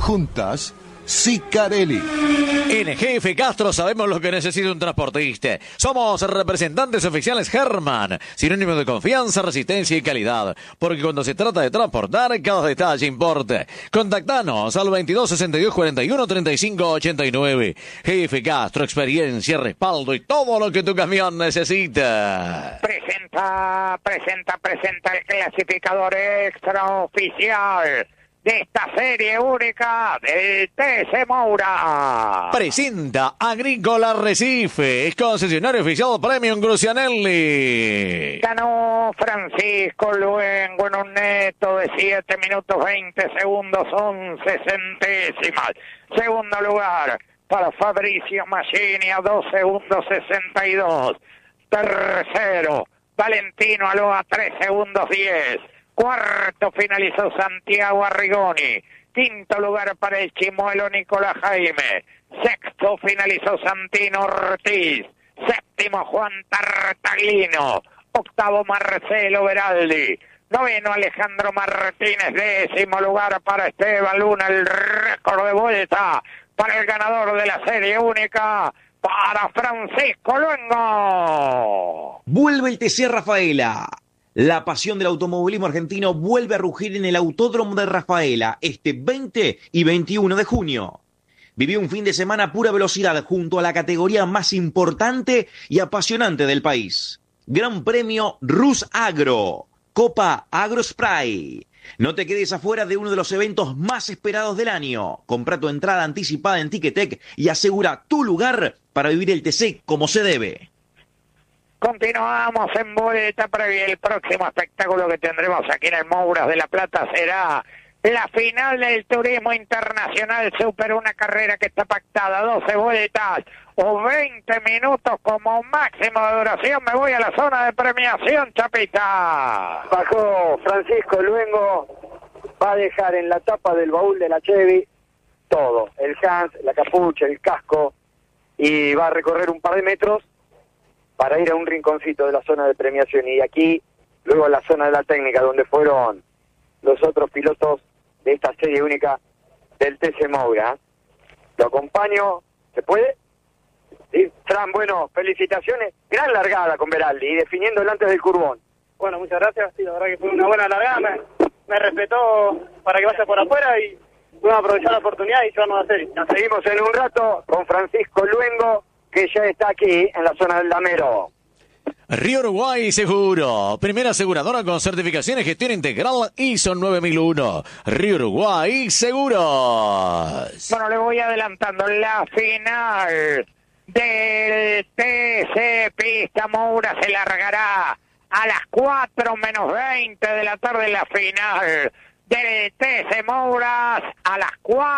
Juntas, Sicarelli. En GF Castro sabemos lo que necesita un transportista. Somos representantes oficiales Herman, sinónimo de confianza, resistencia y calidad. Porque cuando se trata de transportar, cada detalle importa. Contactanos al 22 62 41 35 89. GF Castro, experiencia, respaldo y todo lo que tu camión necesita. Presenta el clasificador extraoficial de esta serie única del TC Moura. Presenta Agrícola Recife, es concesionario oficial Premium Crucianelli. Ganó Francisco Luengo en un neto de 7 minutos 20 segundos 11 centésimas. Segundo lugar para Fabricio Maggini a 2 segundos 62. Tercero, Valentino Aloa 3 segundos 10. Cuarto finalizó Santiago Arrigoni. Quinto lugar para el chimuelo Nicolás Jaime. Sexto finalizó Santino Ortiz. Séptimo Juan Tartaglino. Octavo Marcelo Beraldi. Noveno Alejandro Martínez. Décimo lugar para Esteban Luna. El récord de vuelta para el ganador de la serie única, para Francisco Luengo. Vuelve el TC Rafaela. La pasión del automovilismo argentino vuelve a rugir en el Autódromo de Rafaela este 20 y 21 de junio. Viví un fin de semana a pura velocidad junto a la categoría más importante y apasionante del país. Gran Premio Rus Agro, Copa Agro Spray. No te quedes afuera de uno de los eventos más esperados del año. Compra tu entrada anticipada en Ticketek y asegura tu lugar para vivir el TC como se debe. Continuamos en vuelta previa. El próximo espectáculo que tendremos aquí en el Mouras de La Plata será la final del Turismo Internacional Super, una carrera que está pactada 12 vueltas o 20 minutos como máximo de duración. Me voy a la zona de premiación, Chapita. Bajó Francisco Luengo, va a dejar en la tapa del baúl de la Chevy todo, el Hans, la capucha, el casco, y va a recorrer un par de metros para ir a un rinconcito de la zona de premiación, y aquí luego a la zona de la técnica donde fueron los otros pilotos de esta serie única del TC Moura. Lo acompaño, ¿se puede? Sí, Fran, bueno, felicitaciones, gran largada con Beraldi y definiéndolo antes del curbón. Bueno, muchas gracias, sí, la verdad que fue una buena largada, me respetó para que vaya por afuera y pudimos aprovechar la oportunidad y llevarnos a serie. Nos seguimos en un rato con Francisco Luengo, que ya está aquí en la zona del Damero. Río Uruguay Seguro, primera aseguradora con certificación y gestión integral ISO 9001. Río Uruguay Seguros. Bueno, le voy adelantando la final del TC Pista Moura se largará a las 4 menos 20 de la tarde, la final del TC Mouras a las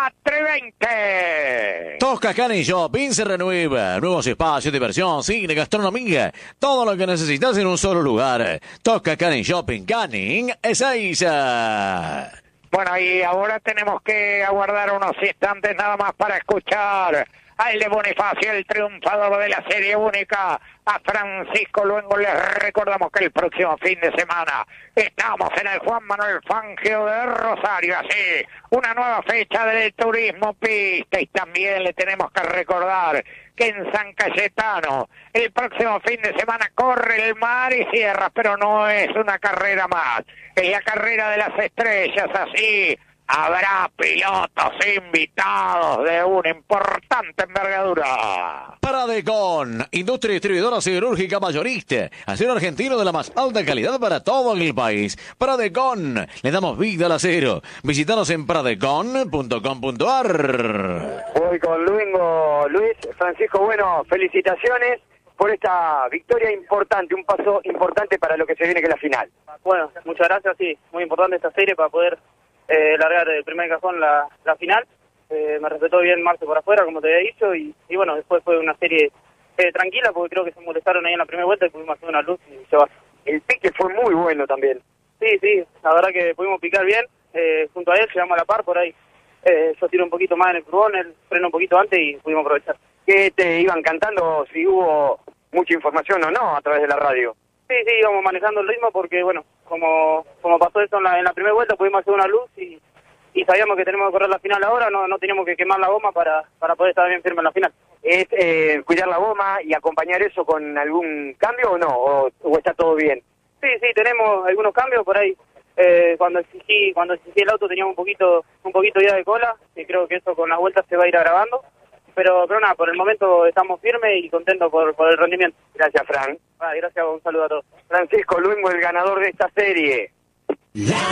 4:20. Tosca Canning Shopping se renueva. Nuevos espacios, diversión, cine, gastronomía. Todo lo que necesitas en un solo lugar. Tosca Canning Shopping, Canning Ezeiza. Bueno, y ahora tenemos que aguardar unos instantes nada más para escuchar al de Bonifacio, el triunfador de la serie única, a Francisco Luengo. Les recordamos que el próximo fin de semana estamos en el Juan Manuel Fangio de Rosario, así, una nueva fecha del Turismo Pista, y también le tenemos que recordar que en San Cayetano el próximo fin de semana corre el Mar y Sierra, pero no es una carrera más, es la carrera de las estrellas, así habrá pilotos invitados de una importante envergadura. Paradecon, industria distribuidora siderúrgica mayorista, acero argentino de la más alta calidad para todo el país. Paradecon, le damos vida al acero. Visítanos en paradecon.com.ar. Voy con Luengo, Luis. Francisco, bueno, felicitaciones por esta victoria importante, un paso importante para lo que se viene, que es la final. Bueno, muchas gracias, sí, muy importante esta serie para poder largar el primer cajón la final. Me respetó bien Marce por afuera, como te había dicho, y bueno, después fue una serie tranquila, porque creo que se molestaron ahí en la primera vuelta y pudimos hacer una luz y llevar. El pique fue muy bueno también. Sí, la verdad que pudimos picar bien, junto a él, llegamos a la par por ahí. Yo tiro un poquito más en el curbón, él frena un poquito antes y pudimos aprovechar. ¿Qué te iban cantando, si hubo mucha información o no a través de la radio? Sí, íbamos manejando el ritmo porque, bueno, como pasó eso en la primera vuelta, pudimos hacer una luz y y sabíamos que tenemos que correr la final ahora, no teníamos que quemar la goma para poder estar bien firme en la final. ¿Es cuidar la goma y acompañar eso con algún cambio o no? ¿O está todo bien? Sí, tenemos algunos cambios por ahí. Cuando exigí el auto teníamos un poquito ya de cola, y creo que eso con las vueltas se va a ir agravando. Pero nada, por el momento estamos firmes y contentos por el rendimiento. Gracias, Fran. Gracias, un saludo a todos. Francisco Luengo, el ganador de esta serie.